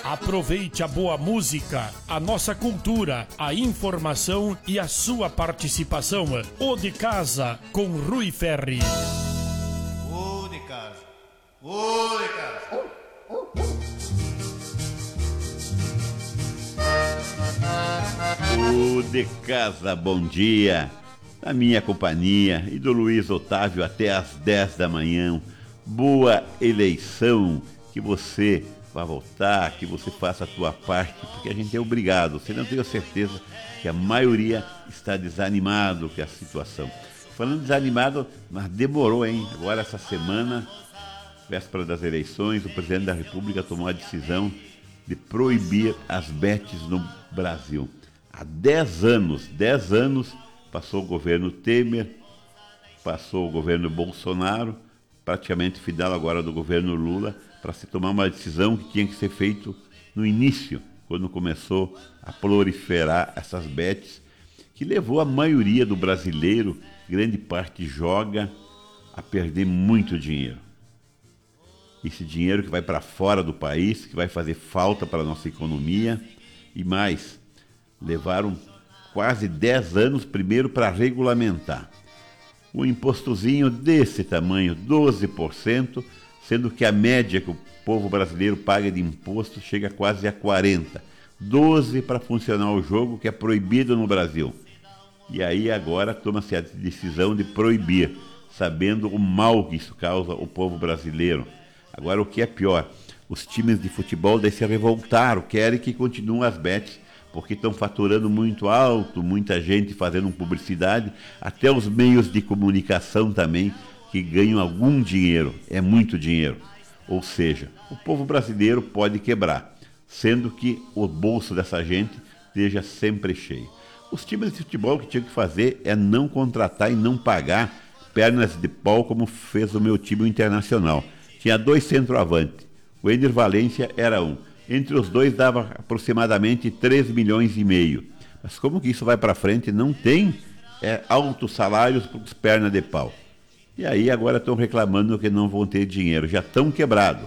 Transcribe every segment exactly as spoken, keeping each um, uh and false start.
Aproveite a boa música, a nossa cultura, a informação e a sua participação. O de Casa com Rui Ferri. O de Casa. O de Casa. O de Casa, bom dia. Na minha companhia e do Luiz Otávio até às dez da manhã. Boa eleição, que você vá votar, que você faça a tua parte, porque a gente é obrigado. Você não tem a certeza que a maioria está desanimado com a situação. Falando desanimado, mas demorou, hein? Agora essa semana, véspera das eleições, o presidente da República tomou a decisão de proibir as bets no Brasil. Há dez anos, dez anos, passou o governo Temer, passou o governo Bolsonaro, praticamente final agora do governo Lula, para se tomar uma decisão que tinha que ser feito no início, quando começou a proliferar essas bets, que levou a maioria do brasileiro, grande parte joga, a perder muito dinheiro. Esse dinheiro que vai para fora do país, que vai fazer falta para a nossa economia, e mais, levaram quase dez anos primeiro para regulamentar. Um impostozinho desse tamanho, doze por cento, sendo que a média que o povo brasileiro paga de imposto chega quase a quarenta por cento. doze por cento para funcionar o jogo, que é proibido no Brasil. E aí agora toma-se a decisão de proibir, sabendo o mal que isso causa ao povo brasileiro. Agora o que é pior, os times de futebol daí se revoltaram, querem que continuem as bets, porque estão faturando muito alto, muita gente fazendo publicidade, até os meios de comunicação também, que ganham algum dinheiro, é muito dinheiro. Ou seja, o povo brasileiro pode quebrar, sendo que o bolso dessa gente esteja sempre cheio. Os times de futebol o que tinham que fazer é não contratar e não pagar pernas de pau como fez o meu time Internacional. Tinha dois centroavantes, o Ender Valencia era um. Entre os dois dava aproximadamente três milhões e meio. Mas como que isso vai para frente? Não tem é, altos salários para os pernas de pau. E aí agora estão reclamando que não vão ter dinheiro. Já estão quebrados.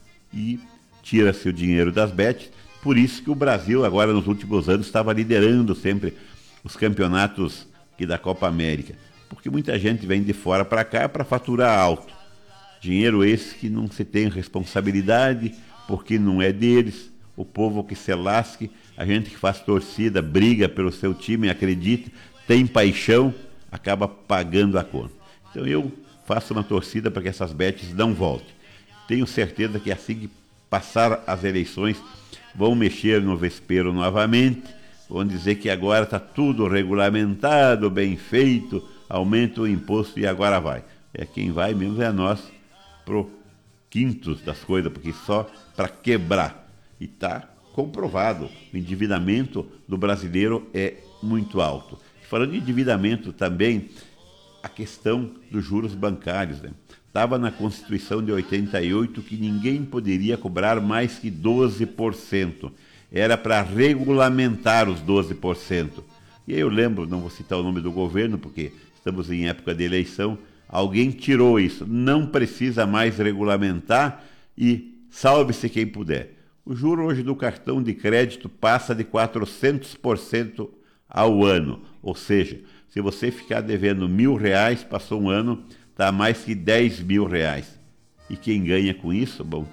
E tira-se o dinheiro das bets. Por isso que o Brasil agora nos últimos anos estava liderando sempre os campeonatos aqui da Copa América. Porque muita gente vem de fora para cá para faturar alto. Dinheiro esse que não se tem responsabilidade, porque não é deles, o povo que se lasque, a gente que faz torcida, briga pelo seu time, acredita, tem paixão, acaba pagando a conta. Então eu faço uma torcida para que essas bets não voltem. Tenho certeza que assim que passar as eleições, vão mexer no vespeiro novamente, vão dizer que agora está tudo regulamentado, bem feito, aumenta o imposto e agora vai. É quem vai mesmo é nós, pro quintos das coisas, porque só para quebrar. E está comprovado, o endividamento do brasileiro é muito alto. Falando de endividamento também, a questão dos juros bancários. Estava na Constituição de oitenta e oito que ninguém poderia cobrar mais que doze por cento. Era para regulamentar os doze por cento. E aí eu lembro, não vou citar o nome do governo, porque estamos em época de eleição, alguém tirou isso, não precisa mais regulamentar e salve-se quem puder. O juro hoje do cartão de crédito passa de quatrocentos por cento ao ano, ou seja, se você ficar devendo mil reais, passou um ano, está mais que dez mil reais. E quem ganha com isso, bom,